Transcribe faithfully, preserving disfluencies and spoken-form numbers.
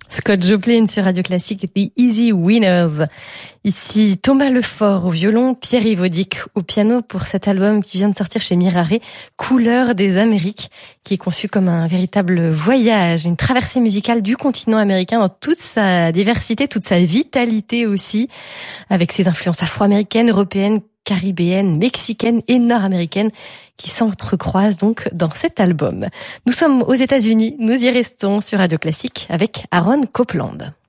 Scott Joplin sur Radio Classique, The Easy Winners. Ici Thomas Lefort au violon, Pierre-Yves Audic au piano pour cet album qui vient de sortir chez Mirare, Couleurs des Amériques, qui est conçu comme un véritable voyage, une traversée musicale du continent américain dans toute sa diversité, toute sa vitalité aussi, avec ses influences afro-américaines, européennes, caribéennes, mexicaines et nord-américaines qui s'entrecroisent donc dans cet album. Nous sommes aux États-Unis, nous y restons sur Radio Classique avec Aaron Copland.